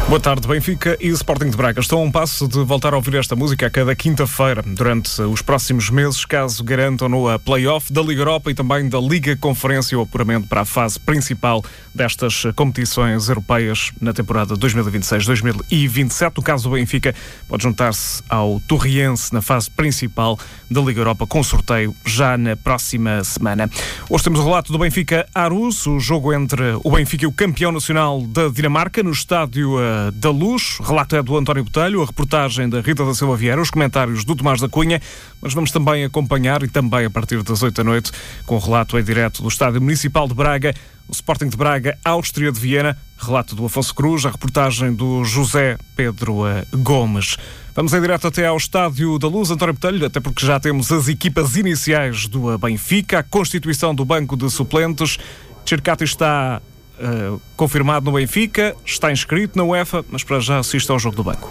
Boa tarde, Benfica e Sporting de Braga estão a um passo de voltar a ouvir esta música a cada quinta-feira durante os próximos meses, caso garantam-no a play-off da Liga Europa e também da Liga Conferência, o apuramento para a fase principal destas competições europeias na temporada 2026-2027. No caso do Benfica, pode juntar-se ao Torriense na fase principal da Liga Europa com sorteio já na próxima semana. Hoje temos o relato do Benfica-Aarhus, o jogo entre o Benfica e o campeão nacional da Dinamarca no estádio da Luz. O relato é do António Botelho, a reportagem da Rita da Silva Vieira, os comentários do Tomás da Cunha, mas vamos também acompanhar, e também a partir das 8 da noite, com o relato em direto do Estádio Municipal de Braga, o Sporting de Braga, Áustria de Viena, relato do Afonso Cruz, a reportagem do José Pedro Gomes. Vamos em direto até ao Estádio da Luz, António Botelho, até porque já temos as equipas iniciais do Benfica, a constituição do banco de suplentes. Tchirkati está confirmado no Benfica, está inscrito na UEFA, mas para já assiste ao jogo do banco.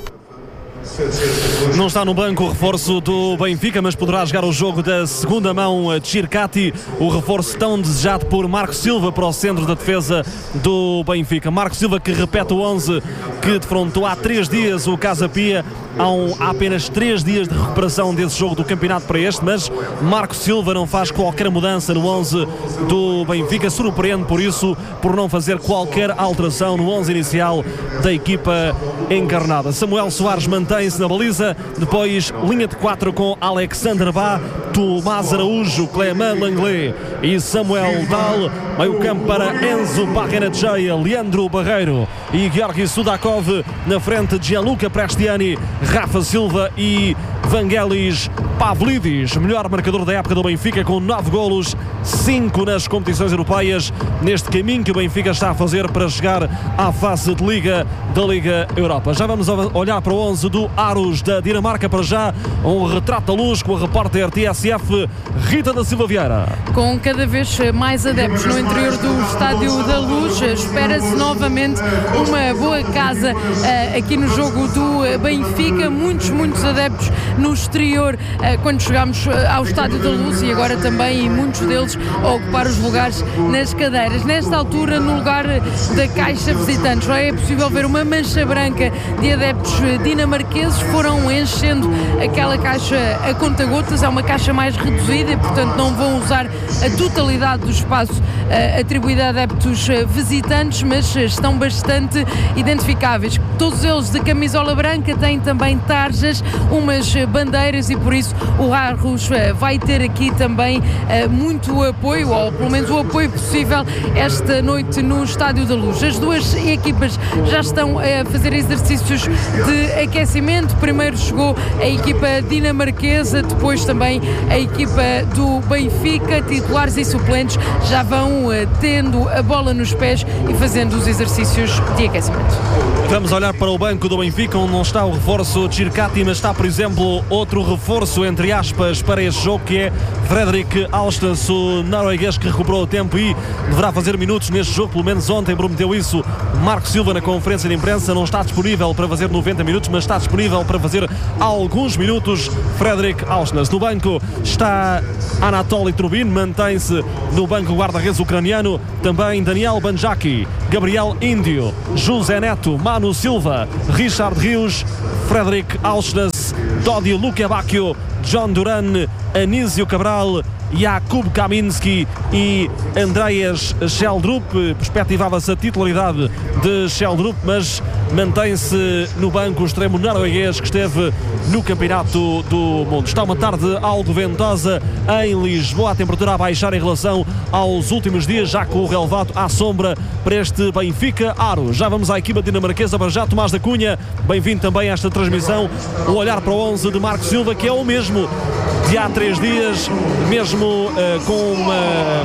Não está no banco o reforço do Benfica, mas poderá jogar o jogo da segunda mão. Tchirkati, o reforço tão desejado por Marco Silva para o centro da defesa do Benfica. Marco Silva que repete o 11 que defrontou há 3 dias o Casa Pia. Há apenas 3 dias de recuperação desse jogo do campeonato para este, mas Marco Silva não faz qualquer mudança no 11 do Benfica, surpreende por isso, por não fazer qualquer alteração no 11 inicial da equipa encarnada. Samuel Soares mantém-se na baliza, depois linha de 4 com Alexander Bá, Tomás Araújo, Clément Langlais e Samuel Dahl, meio campo para Enzo Barrenetxeia, Leandro Barreiro e Georgi Sudakov, na frente de Gianluca Prestiani, Rafa Silva e Vangelis Pavlidis, melhor marcador da época do Benfica, com 9 golos, 5 nas competições europeias, neste caminho que o Benfica está a fazer para chegar à fase de Liga da Liga Europa. Já vamos olhar para o 11 do Aarhus da Dinamarca, para já um retrato da luz com a repórter TSF Rita da Silva Vieira. Com cada vez mais adeptos no interior do Estádio da Luz, espera-se novamente uma boa casa aqui no jogo do Benfica. Muitos adeptos no exterior quando chegámos ao Estádio da Luz, e agora também, e muitos deles a ocupar os lugares nas cadeiras. Nesta altura, no lugar da caixa visitantes, já é possível ver uma mancha branca de adeptos dinamarqueses. Foram enchendo aquela caixa a conta-gotas, é uma caixa mais reduzida e, portanto, não vão usar a totalidade do espaço atribuído a adeptos visitantes, mas estão bastante identificáveis. Todos eles de camisola branca, têm também tarjas, umas bandeiras, e por isso o Aarhus vai ter aqui também muito apoio, ou pelo menos o apoio possível esta noite no Estádio da Luz. As duas equipas já estão a fazer exercícios de aquecimento. Primeiro chegou a equipa dinamarquesa, depois também a equipa do Benfica. Titulares e suplentes já vão tendo a bola nos pés e fazendo os exercícios de aquecimento. Vamos olhar para o banco do Benfica, onde não está o reforço Tchirkati, mas está, por exemplo, outro reforço, entre aspas, para este jogo, que é Fredrik Alsnes, o norueguês que recuperou o tempo e deverá fazer minutos neste jogo, pelo menos ontem prometeu isso Marco Silva na conferência de imprensa. Não está disponível para fazer 90 minutos, mas está disponível para fazer alguns minutos. Fredrik Alsnes. No banco está Anatoly Trubin, mantém-se no banco o guarda-redes ucraniano, também Daniel Banjaki, Gabriel Índio, José Neto, Manu Silva, Richard Rios, Fredrik Alsnes, Dodi Lukebakio, John Duran, Anísio Cabral, Jakub Kaminski e Andreas Sheldrup. Perspectivava-se a titularidade de Sheldrup, mas mantém-se no banco o extremo norueguês que esteve no Campeonato do Mundo. Está uma tarde algo ventosa em Lisboa, a temperatura a baixar em relação aos últimos dias, já com o relevado à sombra para este Benfica-Aarhus. Já vamos à equipa dinamarquesa, para já Tomás da Cunha, bem-vindo também a esta transmissão. O olhar para o 11 de Marco Silva, que é o mesmo de há 3 dias, mesmo com uma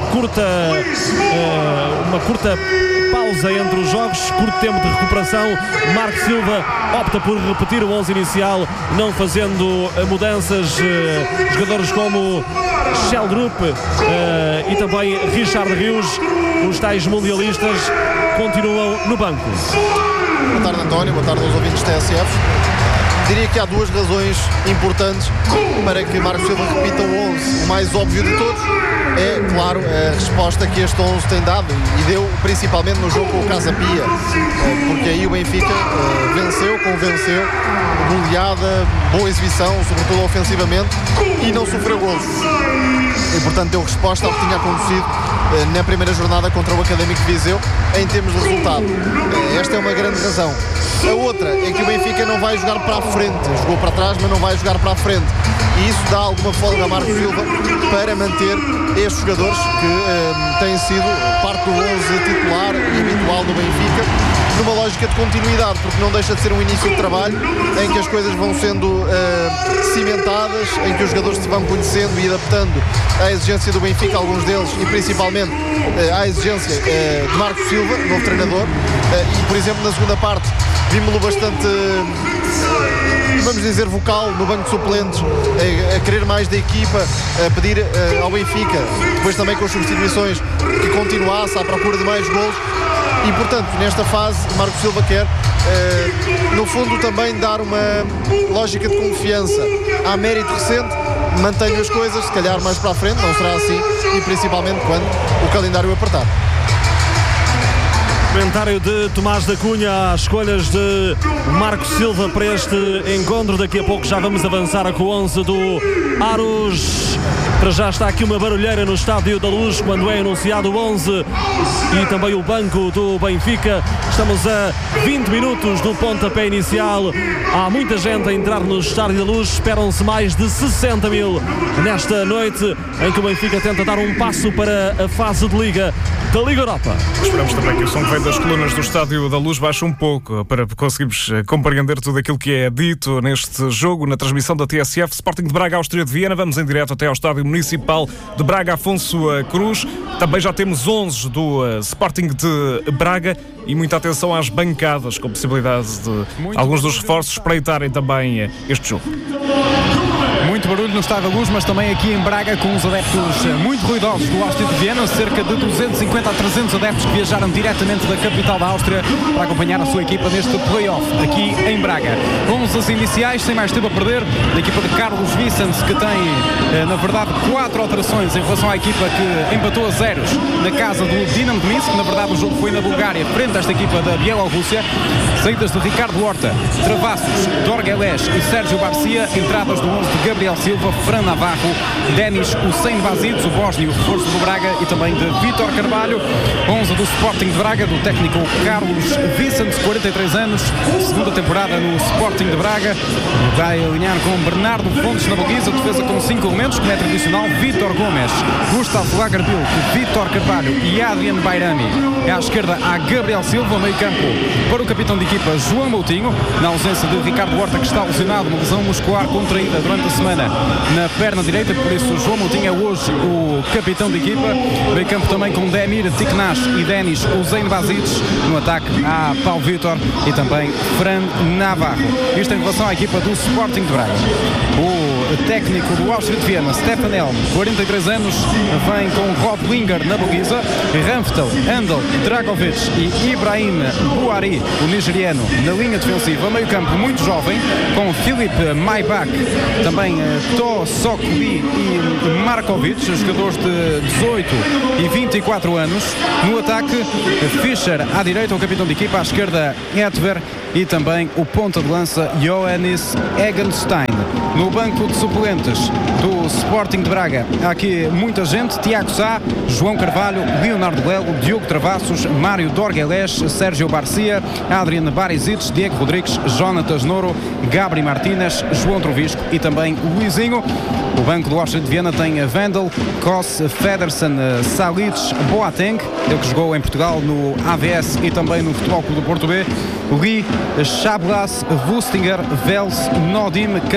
curta pausa entre os jogos, curto tempo de recuperação. Marco Silva opta por repetir o 11 inicial, não fazendo mudanças. Jogadores como Sheldrup e também Richard Rios, os tais mundialistas, continuam no banco. Boa tarde, António, boa tarde aos ouvintes da TSF. Diria que há duas razões importantes para que Marcos Silva repita o 11. O mais óbvio de todos é, claro, a resposta que este 11 tem dado e deu principalmente no jogo com o Casa Pia, porque aí o Benfica venceu, convenceu, goleada, boa exibição, sobretudo ofensivamente, e não sofreu golos. E, portanto, deu resposta ao que tinha acontecido na primeira jornada contra o Académico de Viseu em termos de resultado. Esta é uma grande razão. A outra é que o Benfica não vai jogar para a frente. Jogou para trás, mas não vai jogar para a frente. E isso dá alguma folga a Marcos Silva para manter estes jogadores que têm sido parte do 11 titular e habitual do Benfica, numa lógica de continuidade, porque não deixa de ser um início de trabalho em que as coisas vão sendo cimentadas, em que os jogadores se vão conhecendo e adaptando à exigência do Benfica, alguns deles, e principalmente à exigência de Marcos Silva, novo treinador. E, por exemplo, na segunda parte vimos-lo bastante, vamos dizer, vocal no banco de suplentes, a querer mais da equipa, a pedir ao Benfica, depois também com as substituições, que continuasse à procura de mais golos. E, portanto, nesta fase, Marcos Silva quer, no fundo, também dar uma lógica de confiança. Há mérito recente, mantenho as coisas, se calhar mais para a frente, não será assim, e principalmente quando o calendário apertar. Comentário de Tomás da Cunha, as escolhas de Marcos Silva para este encontro. Daqui a pouco já vamos avançar com o 11 do Aros. Para já está aqui uma barulheira no Estádio da Luz quando é anunciado o 11 e também o banco do Benfica. Estamos a 20 minutos do pontapé inicial. Há muita gente a entrar no Estádio da Luz. Esperam-se mais de 60 mil nesta noite em que o Benfica tenta dar um passo para a fase de Liga da Liga Europa. Esperamos também que o som que vem das colunas do Estádio da Luz baixe um pouco para conseguirmos compreender tudo aquilo que é dito neste jogo, na transmissão da TSF. Sporting de Braga, Áustria de Viena. Vamos em direto até ao Estádio Municipal de Braga, Afonso Cruz. Também já temos 11 do Sporting de Braga e muita atenção às bancadas, com possibilidade de alguns dos reforços espreitarem também este jogo. Muito barulho no Estádio da Luz, mas também aqui em Braga, com os adeptos muito ruidosos do Áustria de Viena, cerca de 250 a 300 adeptos que viajaram diretamente da capital da Áustria para acompanhar a sua equipa neste play-off aqui em Braga. Vamos às iniciais, sem mais tempo a perder, da equipa de Carlos Vicens, que tem, na verdade, 4 alterações em relação à equipa que empatou a zeros na casa do Dinamo de Minsk. Na verdade, o jogo foi na Bulgária, frente a esta equipa da Bielorrússia. Saídas de Ricardo Horta, Travassos, Dorgueles e Sérgio Garcia. Entradas do 11 de Gabriel Silva, Fran Navarro, Denis Hussein Vazides, o bósnio, reforço do Braga, e também de Vítor Carvalho. 11 do Sporting de Braga, do técnico Carlos Vicens, 43 anos, segunda temporada no Sporting de Braga. Vai alinhar com Bernardo Fontes na baliza, defesa com 5 elementos, como é tradicional: Vítor Gomes, Gustavo Lagerbielke, Vítor Carvalho e Adrian Bayrami. À esquerda há Gabriel Silva, meio campo para o capitão de equipa João Moutinho, na ausência de Ricardo Horta, que está lesionado, uma lesão muscular contraída durante a semana na perna direita, por isso João Moutinho é hoje o capitão de equipa. Meio campo também com Demir Tiknash e Denis Hussein Vazides. No ataque há Paulo Vítor e também Fran Navarro. Isto em relação à equipa do Sporting de Braga. O técnico do Áustria de Viena, Stefan Helm, 43 anos, vem com Rob Winger na baliza, Ramftel, Andel, Dragovic e Ibrahim Buhari, o nigeriano, na linha defensiva. Meio campo muito jovem, com Filipe Maibach, também To Sokli e Markovic, jogadores de 18 e 24 anos. No ataque, Fischer à direita, o capitão de equipa, à esquerda Edver e também o ponta de lança Johannes Egenstein. No banco de suplentes do Sporting de Braga há aqui muita gente: Tiago Sá, João Carvalho, Leonardo Lelo, Diogo Travassos, Mário Dorgueles, Sérgio Garcia, Adrian Barisic, Diego Rodrigues, Jonatas Noro, Gabri Martínez, João Trovisco e também Luizinho. O banco do Áustria de Viena tem Vendel, Koss, Federsen, Salic, Boateng, ele que jogou em Portugal no AVS e também no Futebol Clube do Porto B, Lee, Chablas, Wustinger, Vels, Nodim, Kanté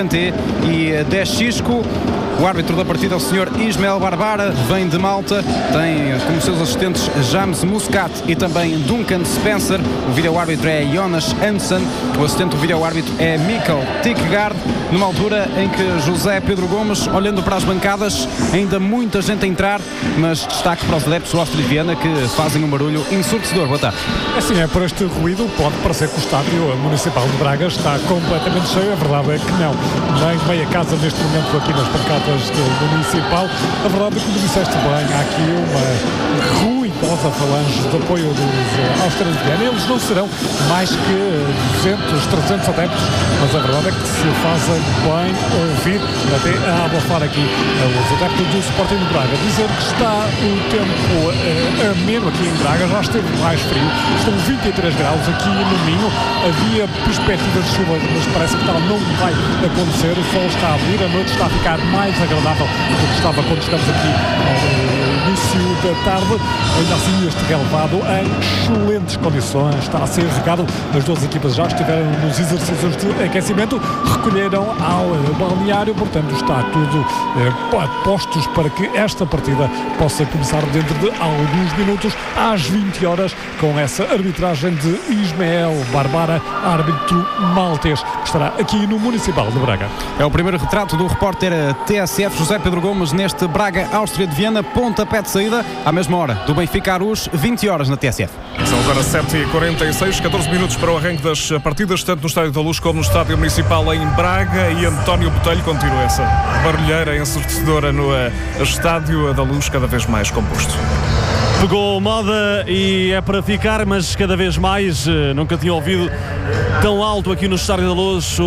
e 10 Xisco. O árbitro da partida é o Sr. Ismael Barbara, vem de Malta, tem como seus assistentes James Muscat e também Duncan Spencer. O vídeo-árbitro é Jonas Hansen, o assistente do vídeo-árbitro é Mikkel Tikgard. Numa altura em que José Pedro Gomes, olhando para as bancadas, ainda muita gente a entrar, mas destaque para os adeptos do Áustria de Viena que fazem um barulho ensurdecedor. Boa tarde. Assim, por este ruído pode parecer que o estádio municipal de Braga está completamente cheio. A verdade é que não. Nem meia casa neste momento aqui nas bancadas do municipal. A verdade é que, como disseste bem, há aqui uma ruidosa falange de apoio dos Áustria de Viena. Eles não serão mais que 200, 300 adeptos, mas a verdade é que se fazem bem ouvir, até a abafar aqui os adeptos do Sporting de Braga. Dizer que está o tempo ameno aqui em Braga, já esteve mais frio, estão 23 graus aqui no Minho, havia perspectiva de chuva, mas parece que tal não vai acontecer. O sol está a abrir, a noite está a ficar mais agradável do que estava quando estamos aqui no início da tarde. Ainda assim, este relevado em excelentes condições, está a ser regado. As duas equipas já estiveram nos exercícios de aquecimento, recolheram ao balneário, portanto está tudo postos para que esta partida possa começar dentro de alguns minutos, às 20 horas, com essa arbitragem de Ismael Barbara, árbitro maltês, que estará aqui no Municipal de Braga. É o primeiro retrato do repórter TSF José Pedro Gomes neste Braga Áustria de Viena, pontapé de saída, à mesma hora do Benfica Arus, 20 horas na TSF. São agora 7h46, 14 minutos para o arranque das partidas, tanto no Estádio da Luz como no Estádio Municipal em Braga, e António Botelho continua essa barulheira ensurdecedora no Estádio da Luz, cada vez mais composto. Pegou moda e é para ficar, mas cada vez mais. Nunca tinha ouvido tão alto aqui no Estádio da Luz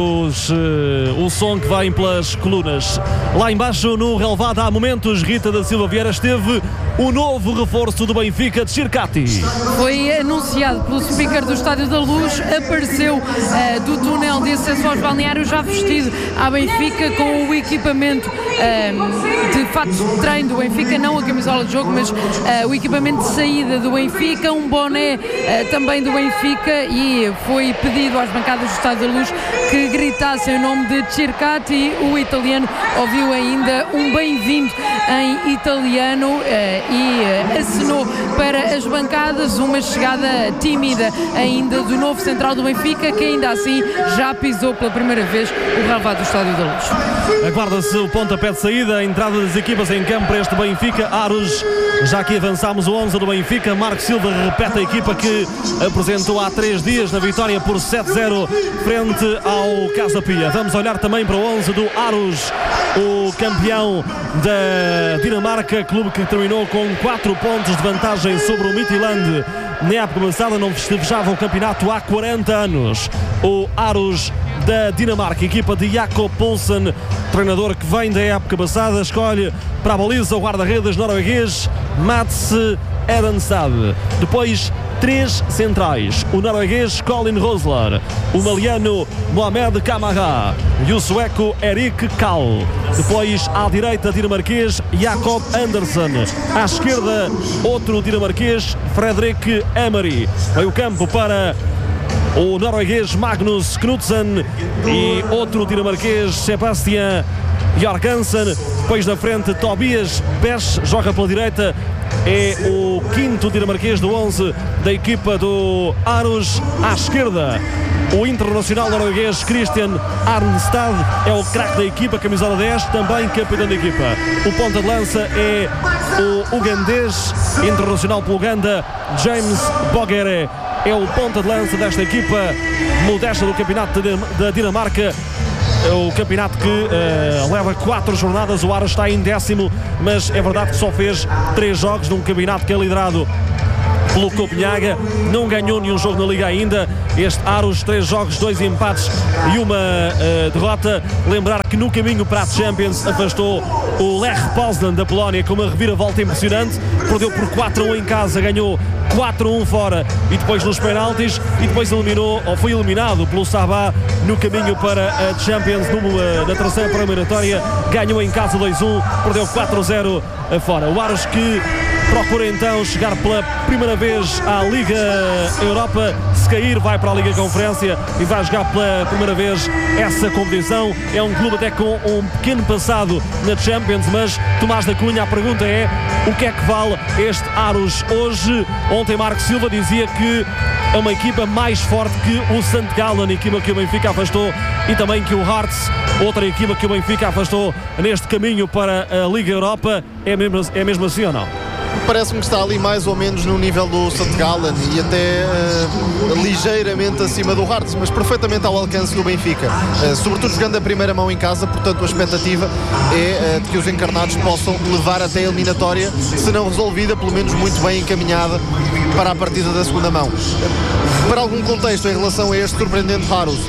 o som que vem pelas colunas. Lá embaixo, no relevado, há momentos, Rita da Silva Vieira, esteve o novo reforço do Benfica de Circati. Foi anunciado pelo speaker do Estádio da Luz, apareceu do túnel de acesso aos balneários já vestido à Benfica, com o equipamento de fato de treino do Benfica, não a camisola de jogo, mas o equipamento de saída do Benfica, um boné também do Benfica, e foi pedido às bancadas do Estádio da Luz que gritassem o nome de Circati. O italiano ouviu ainda um bem-vindo em italiano e acenou para as bancadas, uma chegada tímida ainda do novo central do Benfica, que ainda assim já pisou pela primeira vez o relevado do Estádio da Luz. Aguarda-se o pontapé de saída, a entrada das equipas em campo para este Benfica Arus. Já aqui avançámos o 11 do Benfica. Marco Silva repete a equipa que apresentou há 3 dias na vitória por 7-0 frente ao Casa Pia. Vamos olhar também para o 11 do Arus, o campeão da Dinamarca, clube que terminou com 4 pontos de vantagem sobre o Midtjylland. Na época passada não festejava o campeonato há 40 anos. O Arus da Dinamarca, equipa de Jakob Poulsen, treinador que vem da época passada, escolhe para a baliza o guarda-redes norueguês Mats Edenstad. Depois 3 centrais, o norueguês Colin Rosler, o maliano Mohamed Kamara e o sueco Erik Kall. Depois à direita, dinamarquês Jakob Andersen. À esquerda, outro dinamarquês, Fredrik Emery. Meio campo para o norueguês Magnus Knudsen e outro dinamarquês, Sebastian Jorgensen. Depois na frente, Tobias Pesch joga pela direita, é o quinto dinamarquês do 11 da equipa do Arus. À esquerda, o internacional norueguês Christian Arnstad é o craque da equipa, camisola 10, também capitão da equipa. O ponta de lança é o ugandês, internacional pelo Uganda, James Bogeré. É o ponta de lança desta equipa modesta do campeonato da Dinamarca. O campeonato que leva 4 jornadas. O Arus está em 10º, mas é verdade que só fez 3 jogos num campeonato que é liderado pelo Copenhaga. Não ganhou nenhum jogo na Liga ainda. Este Arus, 3 jogos, 2 empates e uma derrota. Lembrar que no caminho para a Champions afastou o Lech Poznan da Polónia com uma reviravolta impressionante. Perdeu por 4-1 em casa, ganhou 4-1 fora e depois nos penaltis, e depois foi eliminado pelo Sabah no caminho para a Champions na terceira eliminatória. Ganhou em casa 2-1, perdeu 4-0 fora. O Arus que procura então chegar pela primeira vez à Liga Europa. Se cair, vai para a Liga Conferência e vai jogar pela primeira vez essa competição. É um clube até com um pequeno passado na Champions, mas Tomás da Cunha, a pergunta é: o que é que vale este Aros hoje? Ontem Marco Silva dizia que é uma equipa mais forte que o St. Gallen, equipa que o Benfica afastou, e também que o Hearts, outra equipa que o Benfica afastou neste caminho para a Liga Europa. É mesmo assim ou não? Parece-me que está ali mais ou menos no nível do St. Gallen e até ligeiramente acima do Hearts, mas perfeitamente ao alcance do Benfica, sobretudo jogando a primeira mão em casa. Portanto, a expectativa é de que os encarnados possam levar até a eliminatória, se não resolvida, pelo menos muito bem encaminhada para a partida da segunda mão. Para algum contexto em relação a este surpreendente Aros,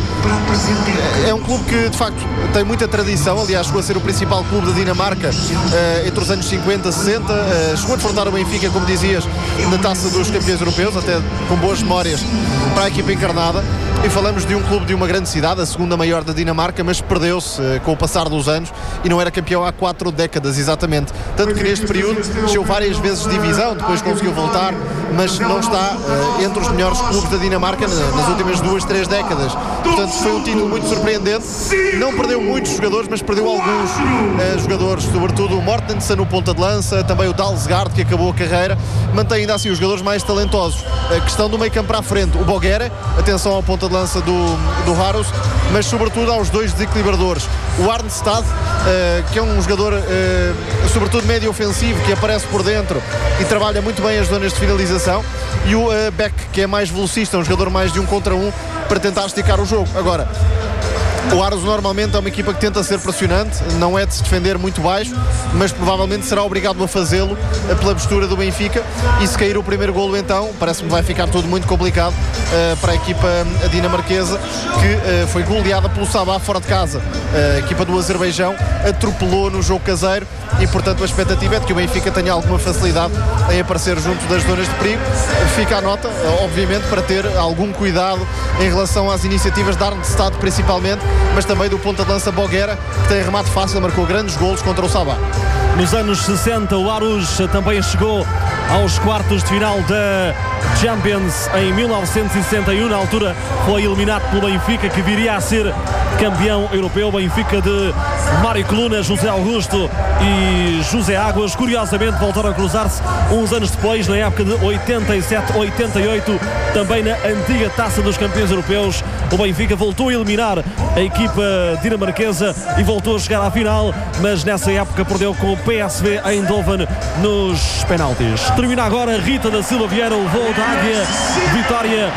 é um clube que de facto tem muita tradição. Aliás, chegou a ser o principal clube da Dinamarca entre os anos 50 e 60, chegou a defrontar o Benfica, como dizias, na Taça dos Campeões Europeus, até com boas memórias para a equipa encarnada. E falamos de um clube de uma grande cidade, a segunda maior da Dinamarca, mas perdeu-se com o passar dos anos e não era campeão há 4 décadas, exatamente. Tanto que neste período desceu várias vezes de divisão, depois conseguiu voltar, mas não está entre os melhores clubes da Dinamarca nas últimas 2, 3 décadas. Portanto, foi um título muito surpreendente. Não perdeu muitos jogadores, mas perdeu alguns jogadores, sobretudo o Mortensen no ponta de lança, também o Dalsgaard, que acabou a carreira. Mantém ainda assim os jogadores mais talentosos. A questão do meio campo para a frente, o Boguera, atenção ao ponta de lança do Aros, mas sobretudo aos dois desequilibradores. O Arnstad, que é um jogador sobretudo médio ofensivo, que aparece por dentro e trabalha muito bem as zonas de finalização, e o Beck, que é mais velocista, um jogador mais de 1 contra 1 para tentar esticar o jogo. Agora, o Aros normalmente é uma equipa que tenta ser pressionante, não é de se defender muito baixo, mas provavelmente será obrigado a fazê-lo pela postura do Benfica, e se cair o primeiro golo, então parece-me que vai ficar tudo muito complicado para a equipa dinamarquesa, que foi goleada pelo Sabah fora de casa. A equipa do Azerbaijão atropelou no jogo caseiro e, portanto, a expectativa é de que o Benfica tenha alguma facilidade em aparecer junto das zonas de perigo. Fica a nota, obviamente, para ter algum cuidado em relação às iniciativas de Arnstad, principalmente, mas também do ponta de lança Boguera, que tem remate fácil, marcou grandes golos contra o Sabah. Nos anos 60, o Aros também chegou aos quartos de final da Champions em 1961. Na altura foi eliminado pelo Benfica, que viria a ser campeão europeu. Benfica de Mário Coluna, José Augusto e José Águas. Curiosamente, voltaram a cruzar-se uns anos depois, na época de 87-88, também na antiga Taça dos Campeões Europeus. O Benfica voltou a eliminar a equipa dinamarquesa e voltou a chegar à final, mas nessa época perdeu com o PSV Eindhoven nos penaltis. Termina agora Rita da Silva Vieira, o voo da Águia, vitória,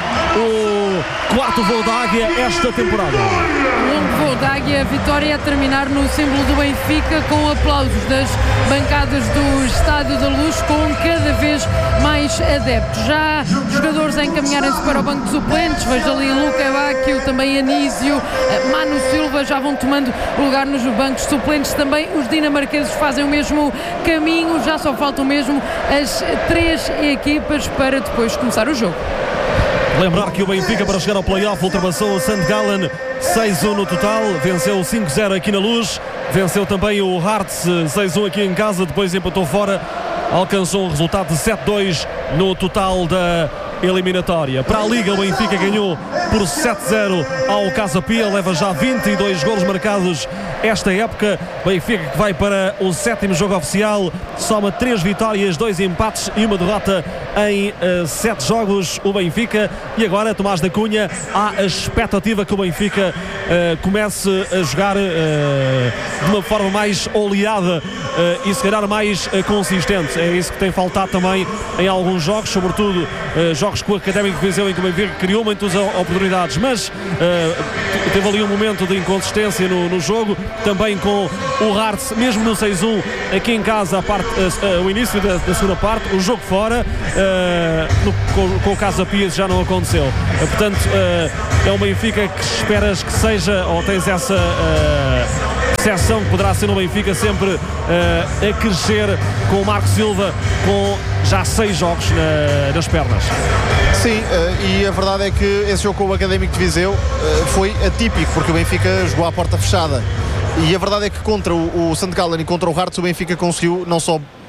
o quarto voo da Águia esta temporada. O longo voo da Águia, vitória a terminar no símbolo do Benfica, com aplausos das bancadas do Estádio da Luz, com cada vez mais adeptos. Já jogadores a encaminharem-se para o banco de suplentes, veja ali Luca Bacchio, também Anísio, Manu Silva, já vão tomando lugar nos bancos de suplentes. Também os dinamarqueses fazem o mesmo caminho, já só faltam mesmo as 3 equipas para depois começar o jogo. Lembrar que o Benfica, para chegar ao play-off, ultrapassou o St. Gallen 6-1 no total, venceu 5-0 aqui na Luz, venceu também o Hearts 6-1 aqui em casa, depois empatou fora, alcançou um resultado de 7-2 no total da eliminatória. Para a Liga, o Benfica ganhou por 7-0 ao Casa Pia, leva já 22 golos marcados esta época. Benfica, que vai para o 7º jogo oficial, soma 3 vitórias, 2 empates e 1 derrota em 7 jogos, o Benfica. E agora, Tomás da Cunha, há a expectativa que o Benfica comece a jogar de uma forma mais oleada e se calhar mais consistente. É isso que tem faltado também em alguns jogos, sobretudo jogos com o Académico de Viseu, em que o Benfica criou muitas oportunidades, mas teve ali um momento de inconsistência no jogo, também com o Hearts, mesmo no 6-1 aqui em casa, o início da segunda parte, o jogo fora, com o Casa Pia já não aconteceu. Portanto, é um Benfica que esperas que seja, ou tens essa percepção que poderá ser no Benfica sempre a crescer, com o Marco Silva com já 6 jogos nas pernas. Sim, e a verdade é que esse jogo com o Académico de Viseu foi atípico, porque o Benfica jogou à porta fechada. E a verdade é que contra o St. Gallen e contra o Hearts, o Benfica conseguiu não só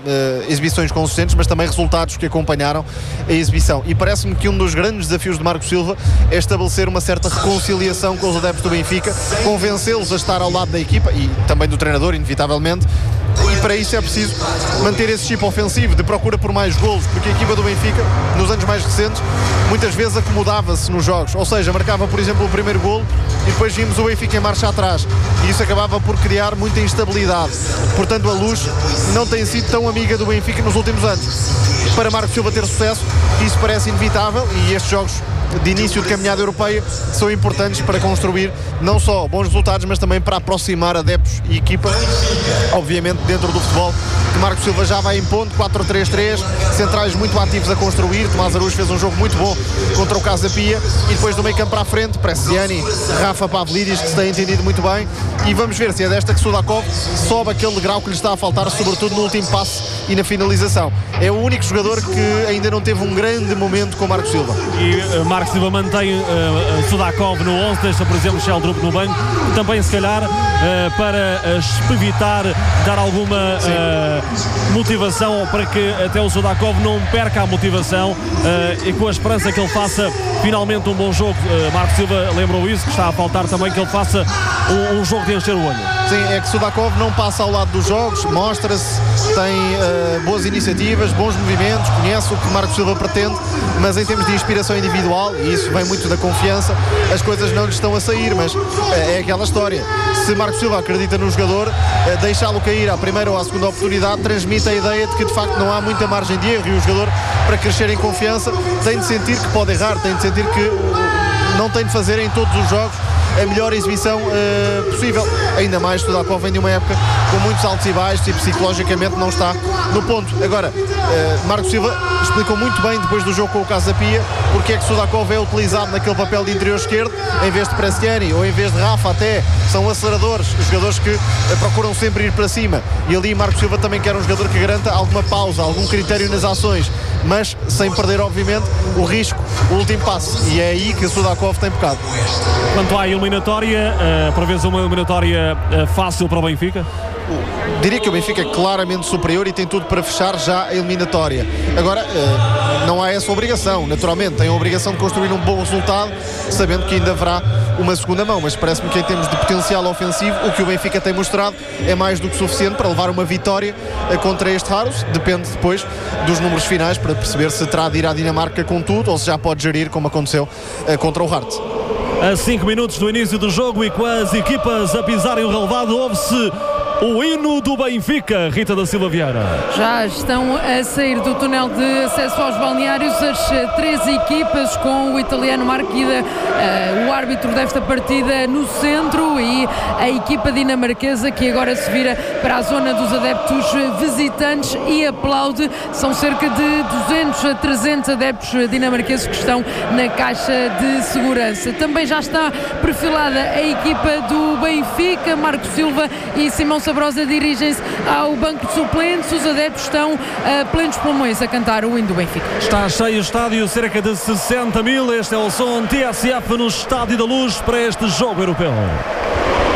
exibições consistentes, mas também resultados que acompanharam a exibição. E parece-me que um dos grandes desafios de Marco Silva é estabelecer uma certa reconciliação com os adeptos do Benfica, convencê-los a estar ao lado da equipa e também do treinador, inevitavelmente. E para isso é preciso manter esse chip ofensivo de procura por mais golos, porque a equipa do Benfica, nos anos mais recentes, muitas vezes acomodava-se nos jogos, ou seja, marcava, por exemplo, o primeiro golo e depois vimos o Benfica em marcha atrás, e isso acabava por criar muita instabilidade. Portanto, a Luz não tem sido tão amiga do Benfica nos últimos anos. Para Marco Silva ter sucesso, isso parece inevitável, e estes jogos de início de caminhada europeia são importantes para construir não só bons resultados, mas também para aproximar adeptos e equipa, obviamente dentro do futebol que Marco Silva já vai impondo. 4-3-3, centrais muito ativos a construir. Tomás Araújo fez um jogo muito bom contra o Casa Pia, e depois do meio campo para a frente, Bresciani, Rafa Pavlidis, que se tem entendido muito bem, e vamos ver se é desta que Sudakov sobe aquele grau que lhe está a faltar, sobretudo no último passe e na finalização. É o único jogador que ainda não teve um grande momento com Marco Silva. E Marco Silva mantém Sudakov no 11, deixa por exemplo Sheldrup no banco, também se calhar para evitar dar alguma motivação para que até o Sudakov não perca a motivação, e com a esperança que ele faça finalmente um bom jogo. Marco Silva lembrou isso, que está a faltar também que ele faça um jogo de encher o olho. Sim, é que Sudakov não passa ao lado dos jogos, mostra-se, tem boas iniciativas, bons movimentos, conhece o que Marco Silva pretende, mas em termos de inspiração individual, e isso vem muito da confiança, as coisas não lhe estão a sair, mas é aquela história. Se Marco Silva acredita no jogador, deixá-lo cair à primeira ou à segunda oportunidade transmite a ideia de que de facto não há muita margem de erro, e o jogador, para crescer em confiança, tem de sentir que pode errar, tem de sentir que não tem de fazer em todos os jogos a melhor exibição possível. Ainda mais Sudakov vem de uma época com muitos altos e baixos e psicologicamente não está no ponto. Agora, Marco Silva explicou muito bem depois do jogo com o Casa Pia porque é que Sudakov é utilizado naquele papel de interior esquerdo em vez de Bresciani ou em vez de Rafa. Até são aceleradores, jogadores que procuram sempre ir para cima, e ali Marco Silva também quer um jogador que garanta alguma pausa, algum critério nas ações, mas sem perder obviamente o risco, o último passe, e é aí que Sudakov tem pecado. Quanto à eliminatória, para ver uma eliminatória fácil para o Benfica? Diria que o Benfica é claramente superior e tem tudo para fechar já a eliminatória. Agora, não há essa obrigação, naturalmente, tem a obrigação de construir um bom resultado, sabendo que ainda haverá uma segunda mão, mas parece-me que em termos de potencial ofensivo, o que o Benfica tem mostrado é mais do que suficiente para levar uma vitória contra este Haros. Depende depois dos números finais para perceber se terá de ir à Dinamarca com tudo ou se já pode gerir como aconteceu contra o Hearts. A 5 minutos do início do jogo e com as equipas a pisarem o relevado, ouve-se o hino do Benfica. Rita da Silva Vieira. Já estão a sair do túnel de acesso aos balneários as três equipas, com o italiano Marquida, o árbitro desta partida, no centro, e a equipa dinamarquesa que agora se vira para a zona dos adeptos visitantes e aplaude. São cerca de 200 a 300 adeptos dinamarqueses que estão na caixa de segurança. Também já está perfilada a equipa do Benfica. Marco Silva e Simão Sabrosa dirigem-se ao banco de suplentes. Os adeptos estão a plenos pulmões a cantar o hino do Benfica. Está cheio o estádio, cerca de 60 mil. Este é o som TSF no Estádio da Luz para este jogo europeu.